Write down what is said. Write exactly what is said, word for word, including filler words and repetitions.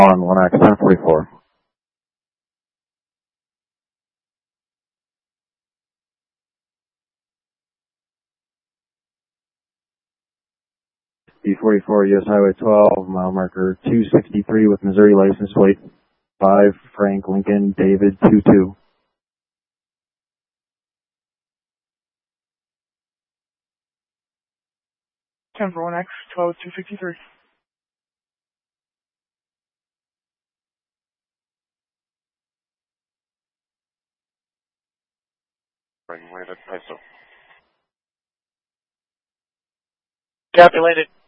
on one X ten forty-four. D forty-four, U S Highway twelve, mile marker two sixty-three with Missouri license plate five, Frank Lincoln David two two. ten for one X, twelve two sixty-three. Right, wait, I so. Calculated.